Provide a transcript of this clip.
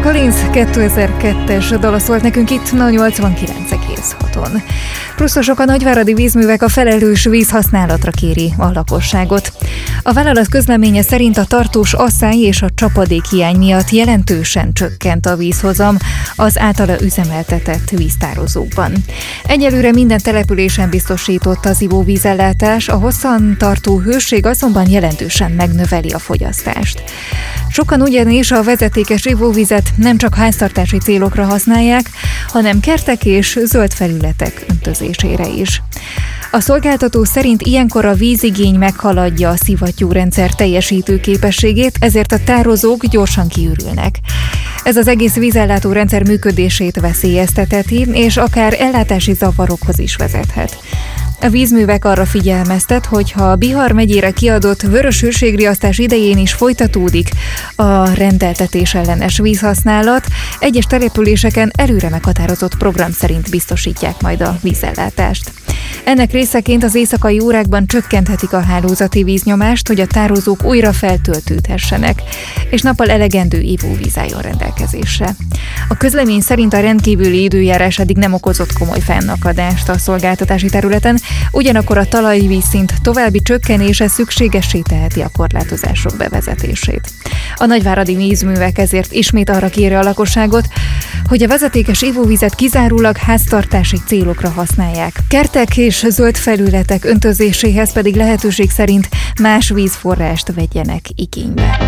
Collins 2002-es dala szólt nekünk itt a 89,6-on. Pluszosok a nagyváradi vízművek a felelős vízhasználatra kéri a lakosságot. A vállalat közleménye szerint a tartós asszály és a csapadékhiány miatt jelentősen csökkent a vízhozam az általa üzemeltetett víztározókban. Egyelőre minden településen biztosított az ivóvízellátás, a hosszan tartó hőség azonban jelentősen megnöveli a fogyasztást. Sokan ugyanis a vezetékes ivóvizet nem csak háztartási célokra használják, hanem kertek és zöld felületek öntözésére is. A szolgáltató szerint ilyenkor a vízigény meghaladja a szivattyúrendszer teljesítő képességét, ezért a tározók gyorsan kiürülnek. Ez az egész vízellátó rendszer működését veszélyeztetheti, és akár ellátási zavarokhoz is vezethet. A vízművek arra figyelmeztet, hogy ha a Bihar megyére kiadott vörös hőségriasztás idején is folytatódik a rendeltetés ellenes vízhasználat, egyes településeken előre meghatározott program szerint biztosítják majd a vízellátást. Ennek részeként az éjszakai órákban csökkenthetik a hálózati víznyomást, hogy a tározók újra feltöltődhessenek, és nappal elegendő ivóvíz álljon rendelkezésre. A közlemény szerint a rendkívüli időjárás eddig nem okozott komoly fennakadást a szolgáltatási területen, ugyanakkor a talajvízszint további csökkenése szükségessé teheti a korlátozások bevezetését. A nagyváradi vízművek ezért ismét arra kéri a lakosságot, hogy a vezetékes ivóvizet kizárólag háztartási célokra használják. Kertek és zöld felületek öntözéséhez pedig lehetőség szerint más vízforrást vegyenek igénybe.